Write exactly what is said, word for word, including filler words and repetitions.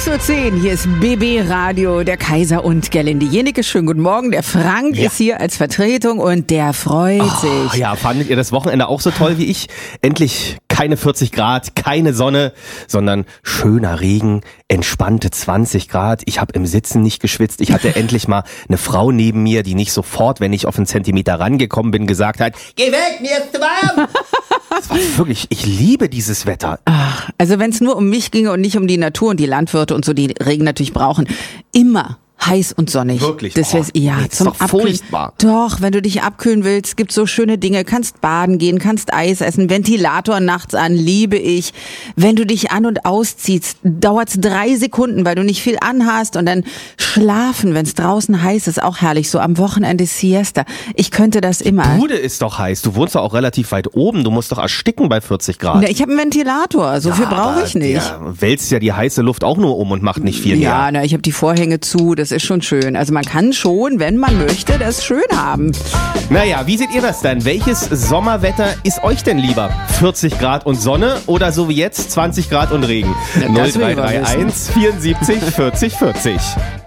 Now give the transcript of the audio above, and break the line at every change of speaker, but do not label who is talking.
sechs Uhr zehn, hier ist B B Radio, der Kaiser und Gerlinde Jenecke. Schönen guten Morgen, der Frank ja. ist hier als Vertretung und der freut oh, sich.
Ja, fandet ihr das Wochenende auch so toll wie ich? Endlich keine vierzig Grad, keine Sonne, sondern schöner Regen, entspannte zwanzig Grad. Ich habe im Sitzen nicht geschwitzt. Ich hatte endlich mal eine Frau neben mir, die nicht sofort, wenn ich auf einen Zentimeter rangekommen bin, gesagt hat, geh weg, mir ist zu warm. Das war wirklich, ich liebe dieses Wetter.
Ach, also wenn es nur um mich ginge und nicht um die Natur und die Landwirte und so, die Regen natürlich brauchen, immer heiß und sonnig.
Wirklich?
Das wär's,
oh,
ja,
nee,
zum
ist doch
Abkühlen.
furchtbar.
Doch, wenn du dich abkühlen willst, gibt's so schöne Dinge. Kannst baden gehen, kannst Eis essen, Ventilator nachts an, liebe ich. Wenn du dich an- und ausziehst, dauert's drei Sekunden, weil du nicht viel anhast und dann schlafen, wenn's draußen heiß ist, auch herrlich. So am Wochenende Siesta. Ich könnte das immer.
Die Bude ist doch heiß. Du wohnst doch auch relativ weit oben. Du musst doch ersticken bei vierzig Grad.
Ja, ich habe einen Ventilator. So
ja,
viel brauche ich nicht.
Der wälzt ja die heiße Luft auch nur um und macht nicht viel
Ja,
mehr.
na, ich habe die Vorhänge zu. Das ist schon schön. Also man kann schon, wenn man möchte, das schön haben.
Naja, wie seht ihr das denn? Welches Sommerwetter ist euch denn lieber? vierzig Grad und Sonne oder so wie jetzt zwanzig Grad und Regen?
Ja,
null drei drei eins vierundsiebzig vierzig vierzig